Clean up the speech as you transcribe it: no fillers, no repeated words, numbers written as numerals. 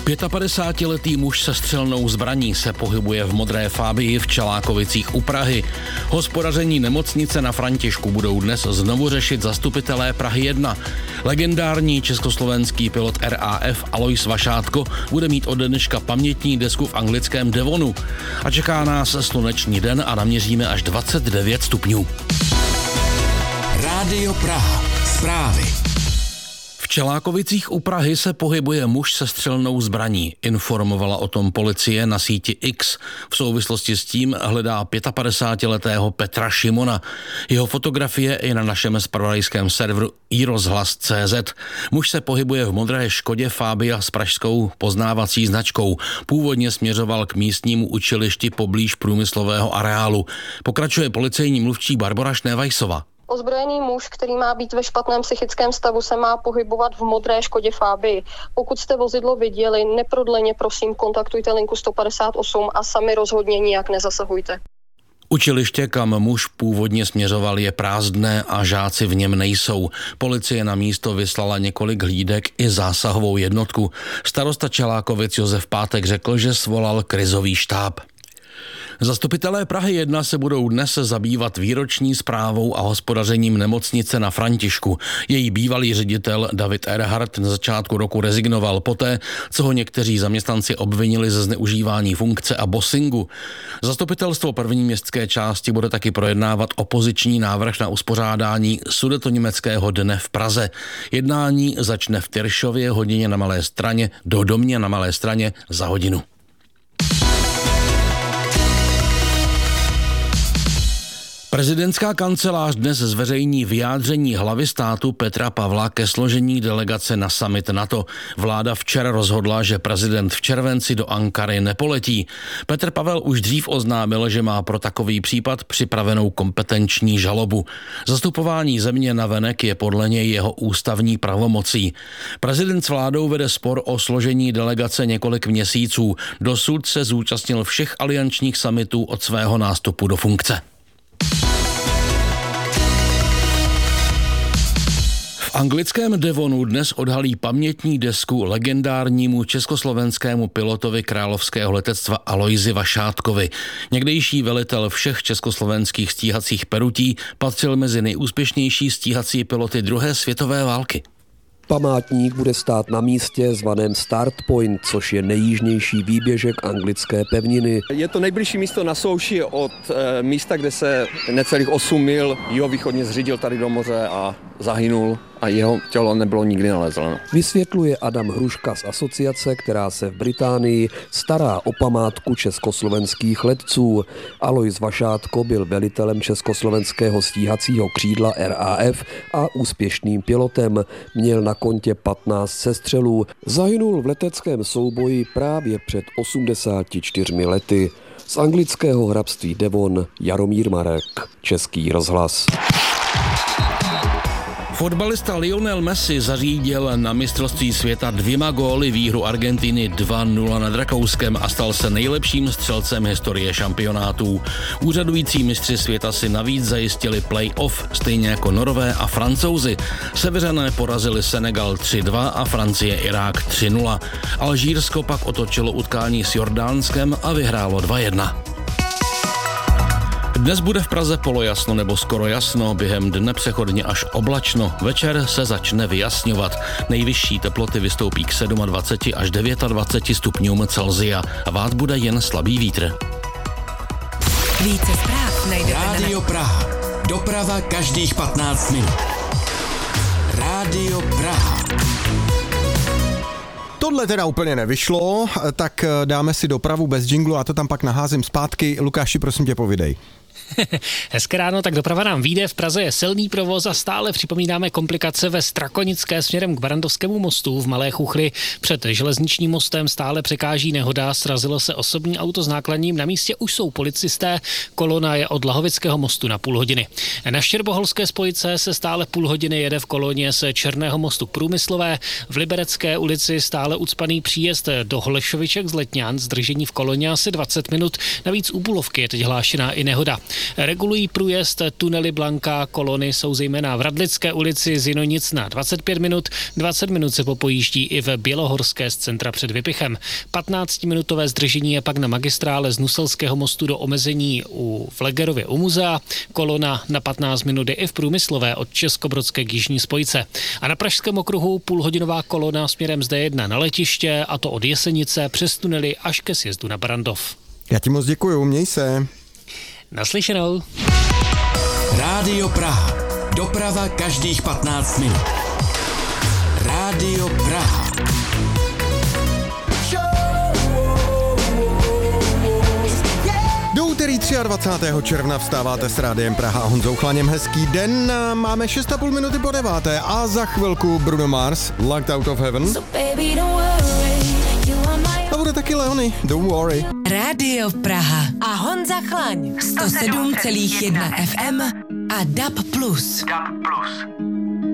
55letý muž se střelnou zbraní se pohybuje v modré Fabii v Čelákovicích u Prahy. Hospodaření nemocnice na Františku budou dnes znovu řešit zastupitelé Prahy 1. Legendární československý pilot RAF Alois Vašátko bude mít od dneška pamětní desku v anglickém Devonu. A čeká nás slunečný den a naměříme až 29 stupňů. Rádio Praha. Zprávy. V Čelákovicích u Prahy se pohybuje muž se střelnou zbraní. Informovala o tom policie na síti X. V souvislosti s tím hledá 55letého Petra Šimona. Jeho fotografie je na našem zpravodajském serveru iRozhlas.cz. Muž se pohybuje v modré Škodě Fabia s pražskou poznávací značkou. Původně směřoval k místnímu učilišti poblíž průmyslového areálu. Pokračuje policejní mluvčí Barbora Šnevajsova. Ozbrojený muž, který má být ve špatném psychickém stavu, se má pohybovat v modré Škodě Fabii. Pokud jste vozidlo viděli, neprodleně prosím kontaktujte linku 158 a sami rozhodně nijak nezasahujte. Učiliště, kam muž původně směřoval, je prázdné a žáci v něm nejsou. Policie na místo vyslala několik hlídek i zásahovou jednotku. Starosta Čelákovic Josef Pátek řekl, že svolal krizový štáb. Zastupitelé Prahy 1 se budou dnes zabývat výroční zprávou a hospodařením nemocnice na Františku. Její bývalý ředitel David Erhardt na začátku roku rezignoval poté, co ho někteří zaměstnanci obvinili ze zneužívání funkce a bossingu. Zastupitelstvo první městské části bude taky projednávat opoziční návrh na uspořádání Sudetoněmeckého dne v Praze. Jednání začne v Tyršově hodině na Malé Straně do Domě na Malé Straně za hodinu. Prezidentská kancelář dnes zveřejní vyjádření hlavy státu Petra Pavla ke složení delegace na summit NATO. Vláda včera rozhodla, že prezident v červenci do Ankary nepoletí. Petr Pavel už dřív oznámil, že má pro takový případ připravenou kompetenční žalobu. Zastupování země navenek je podle něj jeho ústavní pravomocí. Prezident s vládou vede spor o složení delegace několik měsíců. Dosud se zúčastnil všech aliančních summitů od svého nástupu do funkce. V anglickém Devonu dnes odhalí pamětní desku legendárnímu československému pilotovi královského letectva Aloisi Vašátkovi. Někdejší velitel všech československých stíhacích perutí patřil mezi nejúspěšnější stíhací piloty druhé světové války. Památník bude stát na místě zvaném Start Point, což je nejjižnější výběžek anglické pevniny. Je to nejbližší místo na souši od místa, kde se necelých 8 mil jihovýchodně zřídil tady do moře a zahynul a jeho tělo nebylo nikdy nalezeno. Vysvětluje Adam Hruška z asociace, která se v Británii stará o památku československých letců. Alois Vašátko byl velitelem československého stíhacího křídla RAF a úspěšným pilotem. Měl na kontě 15 sestřelů. Zahynul v leteckém souboji právě před 84 lety. Z anglického hrabství Devon Jaromír Marek, Český rozhlas. Fotbalista Lionel Messi zařídil na mistrovství světa 2 góly výhru Argentiny 2-0 nad Rakouskem a stal se nejlepším střelcem historie šampionátů. Úřadující mistři světa si navíc zajistili play-off, stejně jako Norové a Francouzi. Seveřané porazili Senegal 3-2 a Francie Irák 3-0. Alžírsko pak otočilo utkání s Jordánskem a vyhrálo 2-1. Dnes bude v Praze polojasno nebo skoro jasno, během dne přechodně až oblačno. Večer se začne vyjasňovat. Nejvyšší teploty vystoupí k 27 až 29 stupňům Celsia a vát bude jen slabý vítr. Více zpráv najdete Rádio Praha. Doprava každých 15 minut. Rádio Praha. Tohle teda úplně nevyšlo, tak dáme si dopravu bez džinglu a to tam pak naházím zpátky. Lukáši, prosím tě, povidej. Hezké ráno, tak doprava nám vyjde. V Praze je silný provoz a stále připomínáme komplikace ve Strakonické směrem k Barandovskému mostu. V Malé Chuchli před železničním mostem stále překáží nehoda. Srazilo se osobní auto s nákladním. Na místě už jsou policisté. Kolona je od Lahovického mostu na půl hodiny. Na Štěrboholské spojce se stále půl hodiny jede v koloně z Černého mostu k Průmyslové. V Liberecké ulici stále ucpaný příjezd do Holešoviček z Letňan. Zdržení v koloně asi 20 minut. Navíc u Bulovky je teď hlášená i nehoda. Regulují průjezd tunely Blanka, kolony jsou zejména v Radlické ulici z Jinonic na 25 minut, 20 minut se popojíždí i v Bělohorské z centra před Vypichem. 15-minutové zdržení je pak na magistrále z Nuselského mostu do omezení v Flegerově u muzea, kolona na 15 minut je i v Průmyslové od Českobrodské k jižní spojce. A na Pražském okruhu půlhodinová kolona směrem z D1 na letiště, a to od Jesenice přes tunely až ke sjezdu na Barrandov. Já ti moc děkuju, měj se. Naslyšenou. Rádio Praha. Doprava každých 15 minut. Rádio Praha. Do úterý 23. června vstáváte s Rádiem Praha a Honzou Chlaněm. Hezký den, máme 6,5 minuty po 9. a za chvilku Bruno Mars, Locked Out of Heaven. A bude taky Leony, Don't Worry. Rádio Praha a Honza Chlaň 107,1 FM a DAB+.